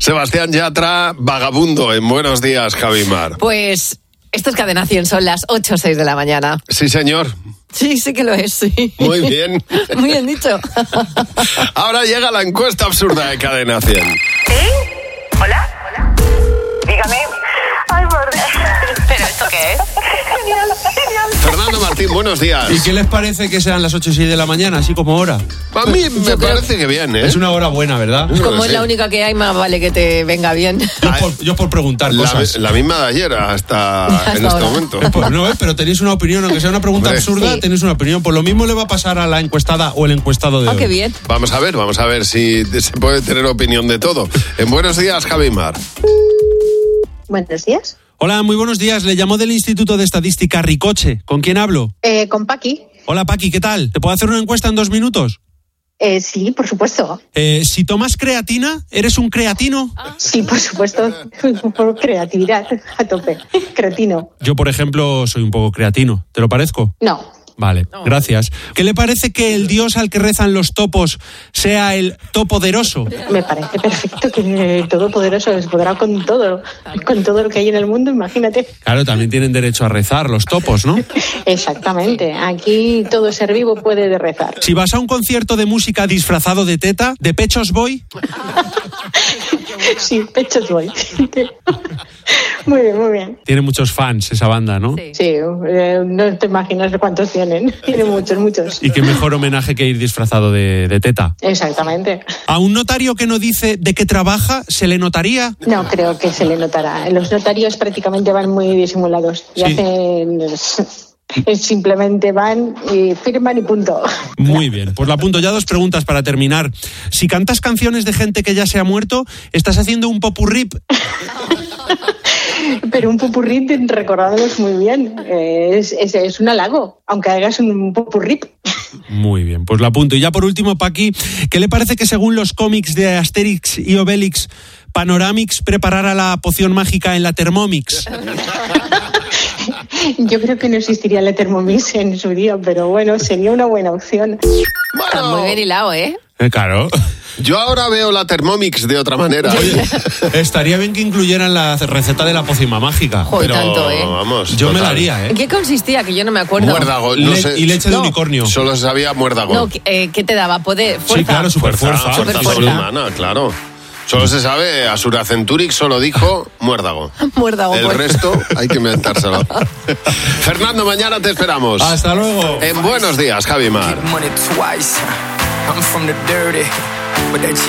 Sebastián Yatra, Vagabundo, en Buenos Días, Javimar. Pues esto es Cadena 100, son las 8:06 de la mañana. Sí, señor. Sí, sí que lo es, sí. Muy bien. Muy bien dicho. Ahora llega la encuesta absurda de Cadena 100. ¿Sí? ¿Hola? Dígame. Ay, por Dios. ¿Pero esto qué es? Genial, genial. Fernando Martín, buenos días. ¿Y qué les parece que sean las 8:06 de la mañana, así como hora? A mí me parece que bien, ¿eh? Es una hora buena, ¿verdad? Como es sí. la única que hay, más vale que te venga bien. Yo por preguntar cosas. La misma de ayer hasta en este ahora. momento. Pues no, pero tenéis una opinión, aunque sea una pregunta Hombre. absurda, Sí. tenéis una opinión. Pues lo mismo le va a pasar a la encuestada o el encuestado de hoy. Qué bien. Vamos a ver si se puede tener opinión de todo. En Buenos Días, Javimar. Buenos días. Hola, muy buenos días. Le llamo del Instituto de Estadística Ricoche. ¿Con quién hablo? Con Paqui. Hola, Paqui, ¿qué tal? ¿Te puedo hacer una encuesta en 2 minutos? Sí, por supuesto. Si tomas creatina, ¿eres un creatino? Sí, por supuesto. Por creatividad a tope. Cretino. Yo, por ejemplo, soy un poco creatino. ¿Te lo parezco? No. Vale, gracias. ¿Qué le parece que el dios al que rezan los topos sea el topoderoso? Me parece perfecto que el Todopoderoso les podrá con todo lo que hay en el mundo, imagínate. Claro, también tienen derecho a rezar los topos, ¿no? Exactamente. Aquí todo ser vivo puede rezar. Si vas a un concierto de música disfrazado de teta, ¿de pechos voy? Sí, pechos voy. Muy bien, muy bien. Tiene muchos fans esa banda, ¿no? Sí. Sí, no te imaginas cuántos tienen. Tienen muchos, muchos. Y qué mejor homenaje que ir disfrazado de teta. Exactamente. ¿A un notario que no dice de qué trabaja se le notaría? No creo que se le notará. Los notarios prácticamente van muy disimulados y Sí. simplemente van y firman y punto. Muy bien, pues la apunto. Ya 2 preguntas para terminar. Si cantas canciones de gente que ya se ha muerto, ¿estás haciendo un popurrí? Pero un popurrí, recordándolos muy bien, es un halago, aunque hagas un popurrí. Muy bien, pues la apunto. Y ya por último, Paqui, ¿qué le parece que según los cómics de Asterix y Obelix, Panoramix preparara la poción mágica en la Thermomix? Yo creo que no existiría la Thermomix en su día, pero bueno, sería una buena opción. Está muy bien hilado, ¿eh? Claro. Yo ahora veo la Thermomix de otra manera. Oye, estaría bien que incluyeran la receta de la pócima mágica. Joder, Pero tanto, ¿eh? vamos, Yo me la total. haría, ¿eh? ¿En qué consistía? Que yo no me acuerdo. Muérdago, no sé. Y leche de No. unicornio. Solo se sabía muérdago. No, ¿qué te daba? ¿Poder? Sí, ¿Fuerza? claro, superfuerza. Fuerza Superfuerza. sobrehumana, claro. Solo se sabe, Asura Centuric solo dijo muérdago. Muérdago, El pues. resto hay que inventárselo. Fernando, mañana te esperamos. Hasta luego. En Buenos Días, Javimar. Money twice. I'm from the dirty, but that